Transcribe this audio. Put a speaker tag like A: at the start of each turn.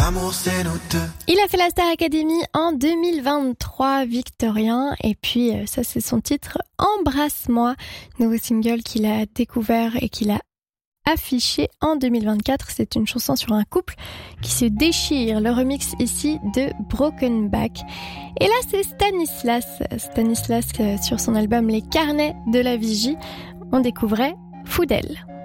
A: L'amour c'est nous deux.
B: Il a fait la Star Academy en 2023, Victorien, et puis ça c'est son titre Embrasse-moi, nouveau single qu'il a découvert et qu'il a affiché en 2024. C'est une chanson sur un couple qui se déchire. Le remix ici de Broken Back. Et là c'est Stanislas sur son album Les Carnets de la Vigie. On découvrait Fou d'elle.